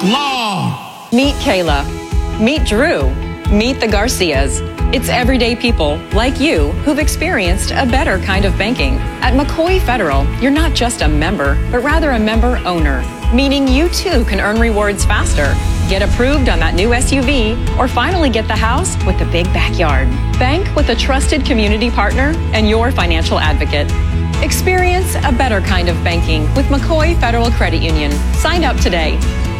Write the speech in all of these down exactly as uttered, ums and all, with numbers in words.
Law. Meet Kayla. Meet Drew. Meet the Garcias. It's everyday people like you who've experienced a better kind of banking. At McCoy Federal, you're not just a member, but rather a member owner, meaning you too can earn rewards faster, get approved on that new S U V, or finally get the house with the big backyard. Bank with a trusted community partner and your financial advocate. Experience a better kind of banking with McCoy Federal Credit Union. Sign up today.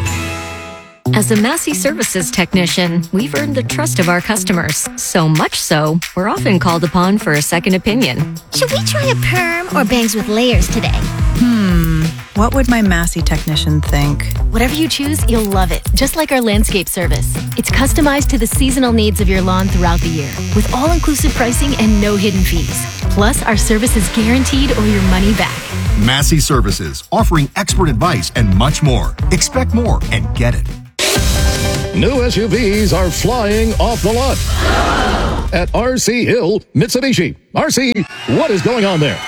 As a Massey Services technician, we've earned the trust of our customers. So much so, we're often called upon for a second opinion. Should we try a perm or bangs with layers today? Hmm, what would my Massey technician think? Whatever you choose, you'll love it. Just like our landscape service. It's customized to the seasonal needs of your lawn throughout the year, with all-inclusive pricing and no hidden fees. Plus, our service is guaranteed or your money back. Massey Services, offering expert advice and much more. Expect more and get it. New S U Vs are flying off the lot at R C Hill Mitsubishi. R C, what is going on there?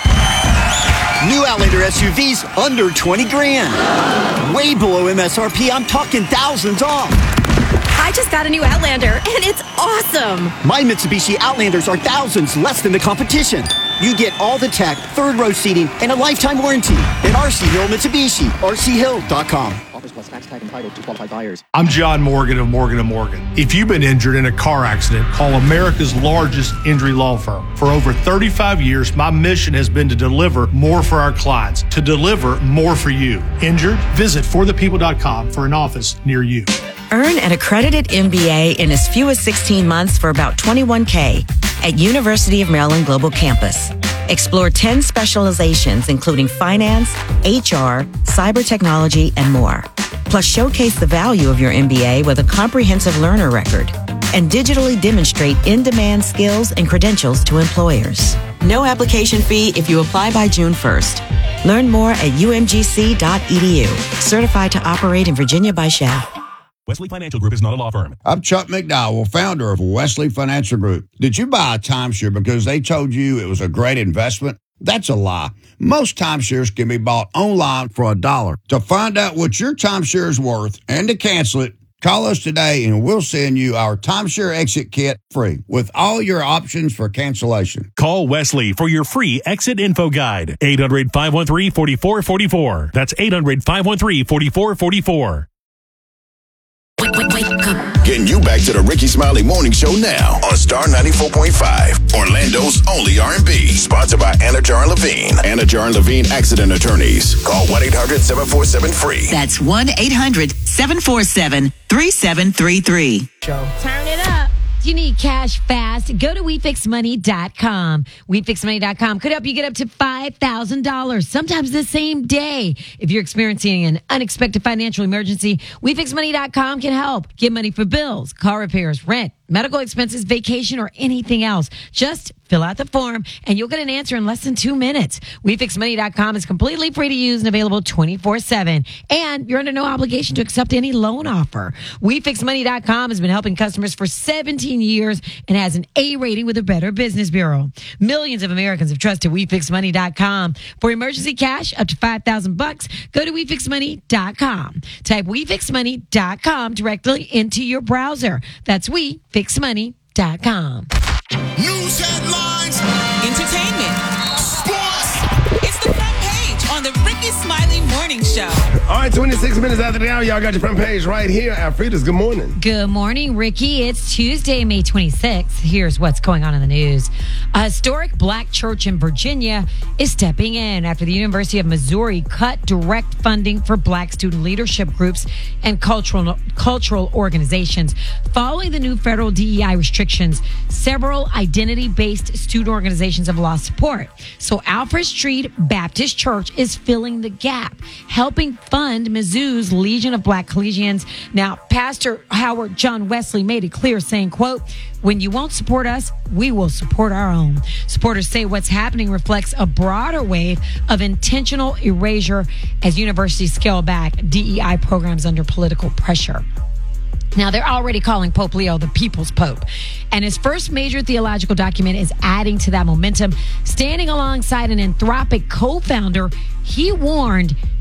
New Outlander S U Vs under twenty grand. Way below M S R P. I'm talking thousands off. I just got a new Outlander, and it's awesome. My Mitsubishi Outlanders are thousands less than the competition. You get all the tech, third row seating, and a lifetime warranty at R C Hill Mitsubishi. R C hill dot com. Offers plus tax tag entitled to qualified buyers. I'm John Morgan of Morgan and Morgan. If you've been injured in a car accident, call America's largest injury law firm. For over thirty-five years, my mission has been to deliver more for our clients, to deliver more for you. Injured? Visit for the people dot com for an office near you. Earn an accredited M B A in as few as sixteen months for about twenty-one K at University of Maryland Global Campus. Explore ten specializations, including finance, H R, cyber technology, and more. Plus, showcase the value of your M B A with a comprehensive learner record and digitally demonstrate in-demand skills and credentials to employers. No application fee if you apply by June first. Learn more at U M G C dot E D U. Certified to operate in Virginia by S H A. Wesley Financial Group is not a law firm. I'm Chuck McDowell, founder of Wesley Financial Group. Did you buy a timeshare because they told you it was a great investment? That's a lie. Most timeshares can be bought online for a dollar. To find out what your timeshare is worth and to cancel it, call us today and we'll send you our timeshare exit kit free with all your options for cancellation. Call Wesley for your free exit info guide. eight hundred, five one three, four four four four. That's eight hundred, five one three, four four four four. Getting you back to the Ricky Smiley Morning Show now on Star ninety-four point five, Orlando's only R and B. Sponsored by Anna Jar and Levine. Anna Jar and Levine Accident Attorneys. Call one eight hundred, seven four seven, free. That's one eight hundred, seven four seven, three seven three three. Show. Turn it up. You need cash fast? Go to we fix money dot com. we fix money dot com could help you get up to five thousand dollars, sometimes the same day. If you're experiencing an unexpected financial emergency, we fix money dot com can help. Get money for bills, car repairs, rent, medical expenses, vacation, or anything else. Just fill out the form, and you'll get an answer in less than two minutes. we fix money dot com is completely free to use and available twenty-four seven. And you're under no obligation to accept any loan offer. we fix money dot com has been helping customers for seventeen years and has an A rating with the Better Business Bureau. Millions of Americans have trusted we fix money dot com. For emergency cash up to five thousand bucks, go to we fix money dot com. Type we fix money dot com directly into your browser. That's we fix money dot com. News headlines, Entertainment, sports. It's the front page on the Ricky Smiley Morning Show. All right, twenty-six minutes after the hour, y'all got your front page right here. Alfreda's, good morning. Good morning, Ricky. It's Tuesday, May twenty-sixth. Here's what's going on in the news. A historic black church in Virginia is stepping in after the University of Missouri cut direct funding for black student leadership groups and cultural cultural organizations. Following the new federal D E I restrictions, several identity-based student organizations have lost support. So Alfred Street Baptist Church is filling the gap, helping fund Mizzou's Legion of Black Collegians. Now, Pastor Howard John Wesley made it clear, saying, quote, "When you won't support us, we will support our own." Supporters say what's happening reflects a broader wave of intentional erasure as universities scale back D E I programs under political pressure. Now, they're already calling Pope Leo the People's Pope. And his first major theological document is adding to that momentum. Standing alongside an Anthropic co-founder, he warned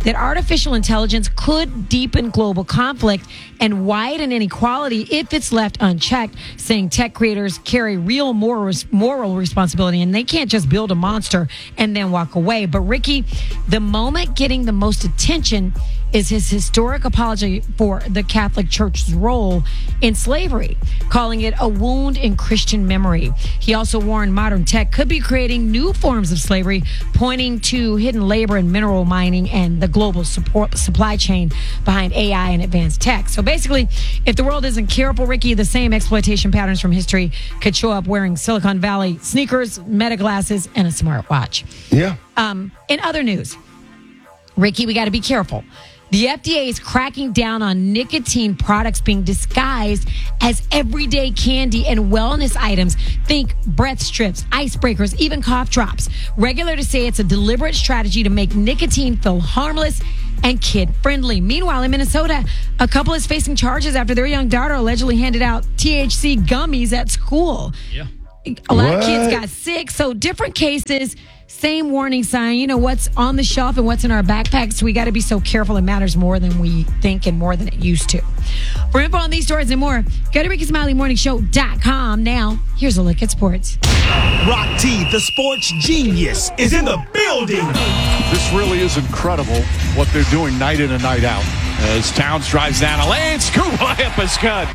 that artificial intelligence could deepen global conflict and widen inequality if it's left unchecked, saying tech creators carry real moral, moral responsibility and they can't just build a monster and then walk away. But Ricky, the moment getting the most attention is his historic apology for the Catholic Church's role in slavery, calling it a wound in Christian memory. He also warned modern tech could be creating new forms of slavery, pointing to hidden labor in mineral mining and the global support, supply chain behind A I and advanced tech. So basically, if the world isn't careful, Ricky, the same exploitation patterns from history could show up wearing Silicon Valley sneakers, Meta glasses, and a smartwatch. Yeah. Um, in other news, Ricky, we got to be careful. The F D A is cracking down on nicotine products being disguised as everyday candy and wellness items. Think breath strips, icebreakers, even cough drops. Regulators say it's a deliberate strategy to make nicotine feel harmless and kid-friendly. Meanwhile, in Minnesota, a couple is facing charges after their young daughter allegedly handed out T H C gummies at school. Yeah. A lot What? of kids got sick, so different cases, same warning sign. You know, what's on the shelf and what's in our backpacks. We got to be so careful. It matters more than we think and more than it used to. For info on these stories and more, go to Ricky Smiley Morning Show dot com. Now, here's a look at sports. Rock T, the sports genius, is in the building. This really is incredible what they're doing night in and night out. As Towns drives down a lane, scoop layup is good.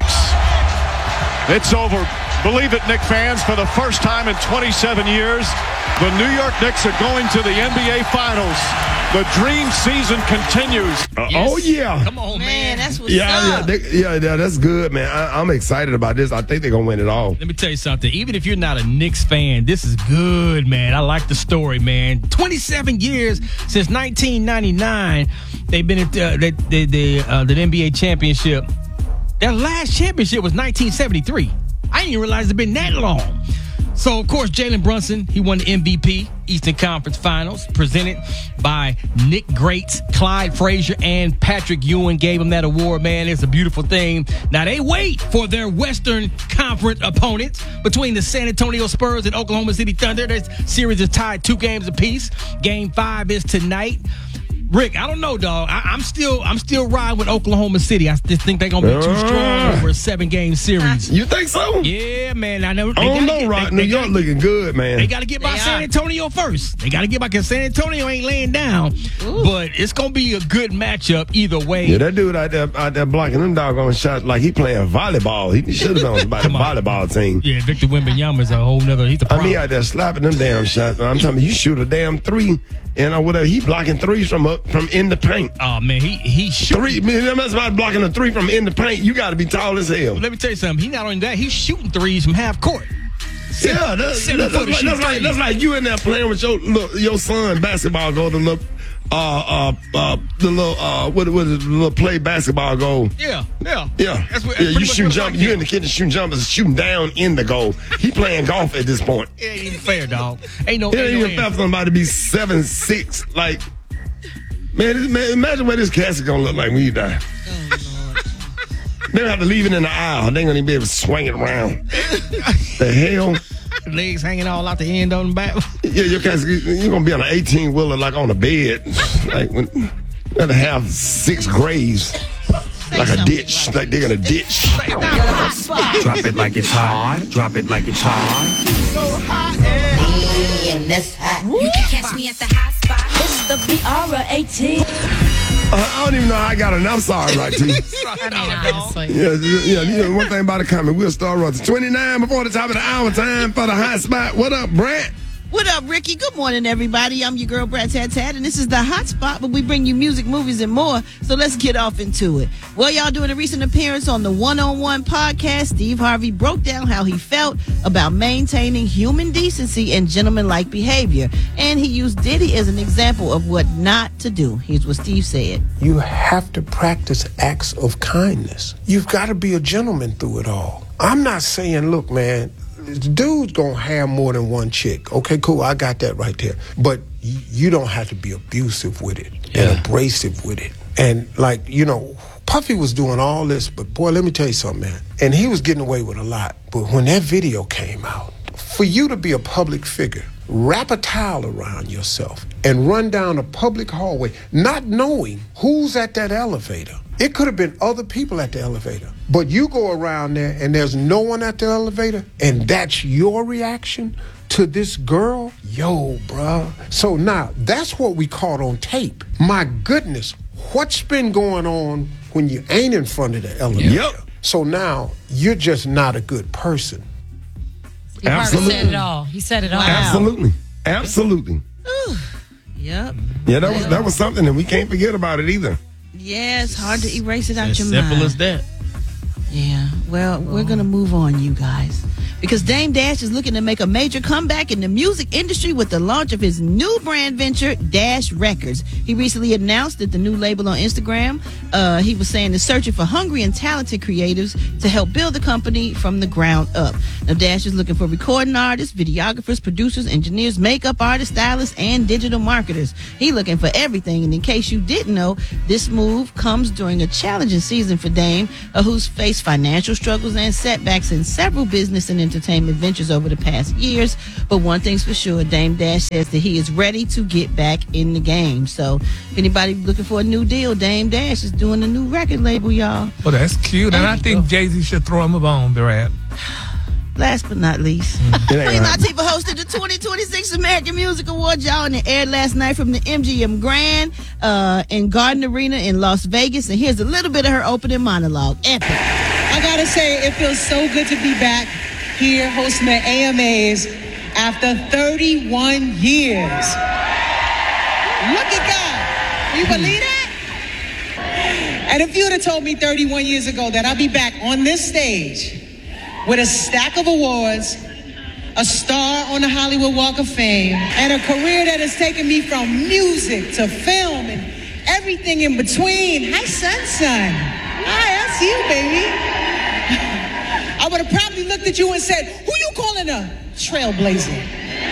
It's over. Believe it, Knicks fans, for the first time in twenty-seven years, the New York Knicks are going to the N B A Finals. The dream season continues. Uh, yes. Oh, yeah. Come on, man. Man, that's what's Yeah, up. yeah, they, yeah, yeah, that's good, man. I, I'm excited about this. I think they're going to win it all. Let me tell you something. Even if you're not a Knicks fan, this is good, man. I like the story, man. twenty-seven years since nineteen ninety-nine, they've been at uh, the, the, the, uh, the N B A championship. Their last championship was nineteen seventy-three. I didn't even realize it's been that long. So, of course, Jalen Brunson, he won the M V P, Eastern Conference Finals, presented by Nick Greats, Clyde Frazier, and Patrick Ewing gave him that award, man. It's a beautiful thing. Now, they wait for their Western Conference opponents between the San Antonio Spurs and Oklahoma City Thunder. This series is tied two games apiece. Game five is tonight. Rick, I don't know, dog. I, I'm still, I'm still riding with Oklahoma City. I just think they're gonna be too strong over a seven-game series. You think so? Yeah, man. I know. I don't know, Rod. New York looking good, man. They got to get by San Antonio first. They got to get by because San Antonio ain't laying down. Ooh. But it's gonna be a good matchup either way. Yeah, that dude out there, out there blocking them doggone shots like he playing volleyball. He should have known about the volleyball team. Yeah, Victor Wembanyama is a whole nother. He's a problem. I mean, out there slapping them damn shots. I'm telling you, you shoot a damn three. And uh, whatever, he blocking threes from up from in the paint. Oh man, he he three. Man, that's about blocking a three from in the paint. You got to be tall as hell. Well, let me tell you something. He not only that, he's shooting threes from half court. Seven, yeah, that's, that's, that's, like, that's, like, that's like you in there playing with your look, your son basketball goal, the little uh uh uh the little uh what what is it, the little play basketball goal. Yeah, yeah, yeah. That's what, yeah, you shoot jump. You in the kitchen shooting jumpers, shooting down in the goal. He playing golf at this point. It ain't even fair, dog. Ain't no. It ain't, ain't even no fair for somebody to be seven six. Like, man, this, man, imagine what this casket gonna look like when you die. They gonna have to leave it in the aisle. They ain't gonna even be able to swing it around. The hell. Legs hanging all out the end on the back. Yeah, your casket, you're gonna be on an eighteen wheeler like on a bed. Like when you gotta have six graves. Like a ditch, like digging a ditch. Drop it like it's hot. Drop it like it's hot. So hot and in this hot. You can catch me at the hot spot. It's the B R A T. Uh, I don't even know how I got it. I'm sorry, right, T. I mean, honestly. Yeah, yeah, you know, one thing about the comment, we'll start running. twenty-nine before the top of the hour, time for the hot spot. What up, Brad? What up, Ricky? Good morning, everybody. I'm your girl, Brad Tat Tat, and this is the Hot Spot, but we bring you music, movies, and more. So let's get off into it. Well, y'all doing a recent appearance on the One-on-One podcast. Steve Harvey broke down how he felt about maintaining human decency and gentlemanlike behavior, and he used Diddy as an example of what not to do. Here's what Steve said. You have to practice acts of kindness. You've got to be a gentleman through it all. I'm not saying, look, man, the dude's gonna have more than one chick. Okay, cool, I got that right there. But y- you don't have to be abusive with it yeah. and abrasive with it. And like, you know, Puffy was doing all this, but boy, let me tell you something, man. And he was getting away with a lot. But when that video came out, for you to be a public figure, wrap a towel around yourself and run down a public hallway, not knowing who's at that elevator. It could have been other people at the elevator, but you go around there and there's no one at the elevator, and that's your reaction to this girl? Yo, bruh. So now, that's what we caught on tape. My goodness, what's been going on when you ain't in front of the elevator? Yep. So now, you're just not a good person. He Absolutely. said it all. He said it all. Absolutely. Absolutely. Yep. Yeah, that was that was something that we can't forget about it either. Yeah, it's hard to erase it out As your simple mind. as that. Yeah. Well, we're going to move on, you guys. Because Dame Dash is looking to make a major comeback in the music industry with the launch of his new brand venture, Dash Records. He recently announced that the new label on Instagram, uh, he was saying is searching for hungry and talented creatives to help build the company from the ground up. Now, Dash is looking for recording artists, videographers, producers, engineers, makeup artists, stylists, and digital marketers. He's looking for everything. And in case you didn't know, this move comes during a challenging season for Dame, uh, who's faced financial struggles and setbacks in several business and entertainment ventures over the past years. But one thing's for sure, Dame Dash says that he is ready to get back in the game. So if anybody looking for a new deal, Dame Dash is doing a new record label, y'all. Well, that's cute. And I think Jay-Z should throw him a bone, Brad. Last but not least, Mm. Queen Latifah hosted the twenty twenty-six American Music Awards, y'all, and it aired last night from the M G M Grand uh, in Garden Arena in Las Vegas. And here's a little bit of her opening monologue. Epic. I gotta say, it feels so good to be back here hosting the A M As after thirty-one years. Look at God. Can you believe that? And if you would have told me thirty-one years ago that I'd be back on this stage with a stack of awards, a star on the Hollywood Walk of Fame, and a career that has taken me from music to film and everything in between. Hi, son, son. Hi, I see you, baby. I would have probably looked at you and said, who you calling a trailblazer?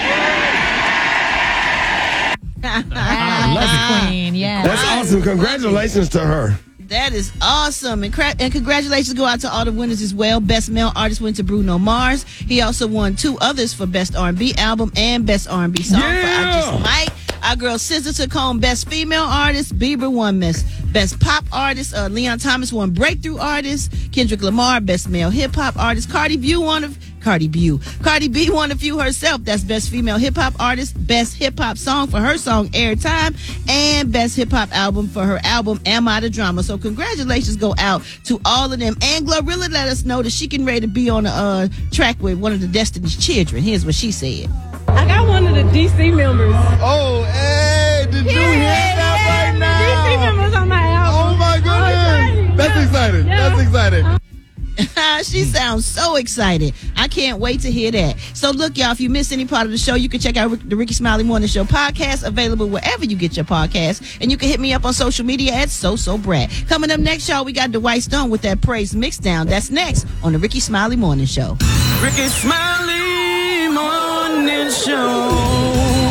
I love it, Queen. Yeah. That's awesome. Congratulations to her. That is awesome. And, cra- and congratulations go out to all the winners as well. Best Male Artist went to Bruno Mars. He also won two others for Best R and B Album and Best R and B Song Yeah. for I Just Might. Our girl S Z A took home Best Female Artist. Bieber won Best, Best Pop Artist. Uh, Leon Thomas won Breakthrough Artist. Kendrick Lamar, Best Male Hip Hop Artist. Cardi B won a Cardi B. Cardi B won a few herself. That's Best Female Hip Hop Artist, Best Hip Hop Song for her song Airtime, and Best Hip Hop Album for her album Am I the Drama. So congratulations go out to all of them. And Glorilla let us know that she can ready to be on a uh, track with one of the Destiny's Children. Here's what she said. I got one of the D C members. Oh, hey, did you Yeah, hear that yeah, right now? D C members on my album. Oh, my goodness. Oh, That's exciting. Yeah. That's exciting. She sounds so excited. I can't wait to hear that. So look, y'all, if you missed any part of the show, you can check out the Ricky Smiley Morning Show podcast, available wherever you get your podcasts. And you can hit me up on social media at So So Brad. Coming up next, y'all, we got Dwight Stone with that Praise Mixdown. That's next on the Ricky Smiley Morning Show. Ricky Smiley Morning Show.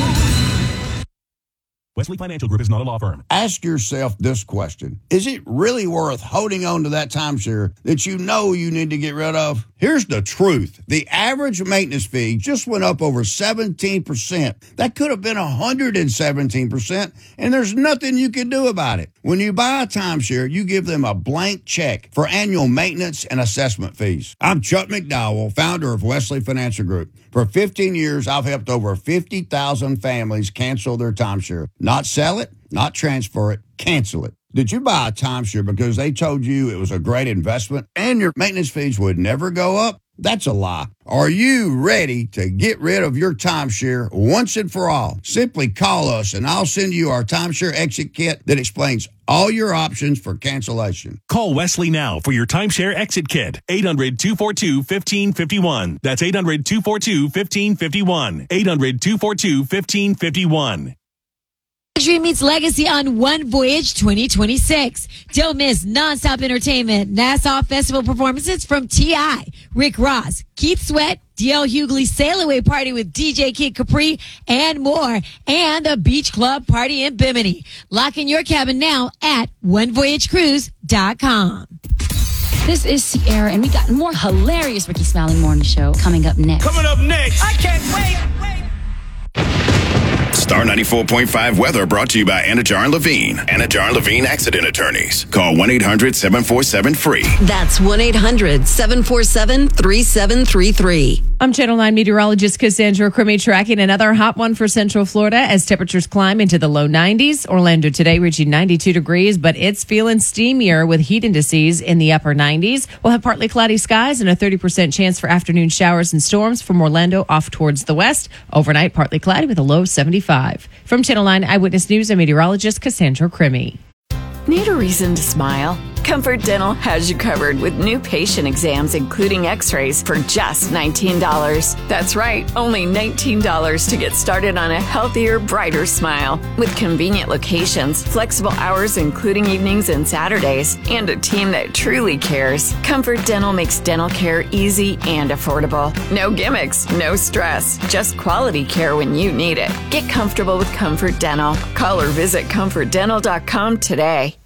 Wesley Financial Group is not a law firm. Ask yourself this question. Is it really worth holding on to that timeshare that you know you need to get rid of? Here's the truth. The average maintenance fee just went up over seventeen percent. That could have been one hundred seventeen percent, and there's nothing you can do about it. When you buy a timeshare, you give them a blank check for annual maintenance and assessment fees. I'm Chuck McDowell, founder of Wesley Financial Group. For fifteen years, I've helped over fifty thousand families cancel their timeshare. Not sell it, not transfer it, cancel it. Did you buy a timeshare because they told you it was a great investment and your maintenance fees would never go up? That's a lie. Are you ready to get rid of your timeshare once and for all? Simply call us and I'll send you our timeshare exit kit that explains all your options for cancellation. Call Wesley now for your timeshare exit kit. eight hundred, two four two, one five five one. That's eight hundred, two four two, one five five one. eight hundred, two four two, one five five one. Dream meets Legacy on One Voyage twenty twenty-six. Don't miss nonstop entertainment, Nassau Festival performances from T I, Rick Ross, Keith Sweat, D L Hughley Sail Away Party with D J Kid Capri, and more, and a beach club party in Bimini. Lock in your cabin now at one voyage cruise dot com. This is Sierra, and we got more hilarious Ricky Smiley Morning Show coming up next. Coming up next. I can't wait. Star ninety-four point five weather brought to you by Anajar and Levine. Anajar and Levine Accident Attorneys. Call one eight hundred seven four seven free. That's one eight hundred seven four seven three seven three three. I'm Channel nine meteorologist Cassandra Crimmy tracking another hot one for Central Florida as temperatures climb into the low nineties. Orlando today reaching ninety-two degrees, but it's feeling steamier with heat indices in the upper nineties. We'll have partly cloudy skies and a thirty percent chance for afternoon showers and storms from Orlando off towards the west. Overnight, partly cloudy with a low seventy-five. From Channel nine Eyewitness News, I'm meteorologist Cassandra Crimmy. Need a reason to smile? Comfort Dental has you covered with new patient exams, including x-rays, for just nineteen dollars. That's right, only nineteen dollars to get started on a healthier, brighter smile. With convenient locations, flexible hours including evenings and Saturdays, and a team that truly cares, Comfort Dental makes dental care easy and affordable. No gimmicks, no stress, just quality care when you need it. Get comfortable with Comfort Dental. Call or visit comfort dental dot com today.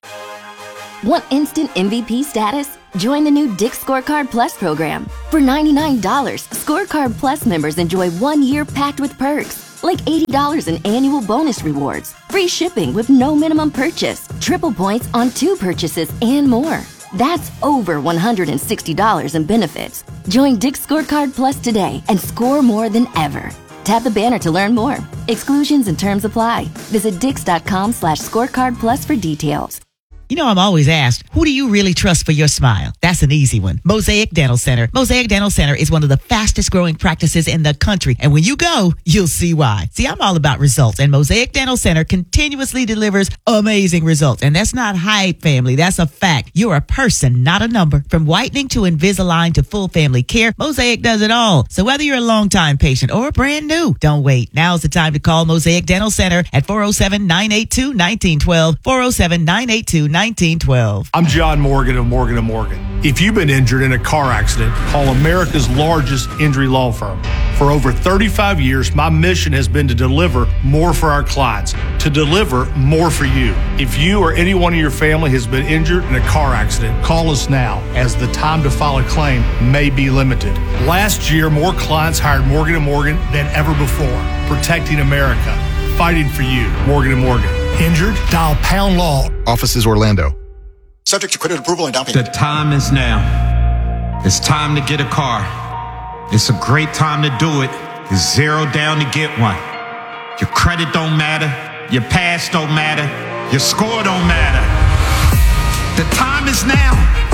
Want instant M V P status? Join the new Dick's Scorecard Plus program. For ninety-nine dollars, Scorecard Plus members enjoy one year packed with perks, like eighty dollars in annual bonus rewards, free shipping with no minimum purchase, triple points on two purchases, and more. That's over one hundred sixty dollars in benefits. Join Dick's Scorecard Plus today and score more than ever. Tap the banner to learn more. Exclusions and terms apply. Visit dix.com slash scorecard plus for details. You know, I'm always asked, who do you really trust for your smile? That's an easy one. Mosaic Dental Center. Mosaic Dental Center is one of the fastest growing practices in the country. And when you go, you'll see why. See, I'm all about results, and Mosaic Dental Center continuously delivers amazing results. And that's not hype, family. That's a fact. You're a person, not a number. From whitening to Invisalign to full family care, Mosaic does it all. So whether you're a longtime patient or brand new, don't wait. Now's the time to call Mosaic Dental Center at four oh seven, nine eight two, one nine one two, four oh seven, nine eight two, nineteen twelve. I'm John Morgan of Morgan and Morgan. If you've been injured in a car accident, call America's largest injury law firm. For over thirty-five years, my mission has been to deliver more for our clients, to deliver more for you. If you or anyone in your family has been injured in a car accident, call us now, as the time to file a claim may be limited. Last year, more clients hired Morgan and Morgan than ever before, protecting America, fighting for you. Morgan and Morgan. Injured? Dial Pound Law. Offices Orlando. Subject to credit approval and down payment. The time is now. It's time to get a car. It's a great time to do it. It's zero down to get one. Your credit don't matter. Your past don't matter. Your score don't matter. The time is now.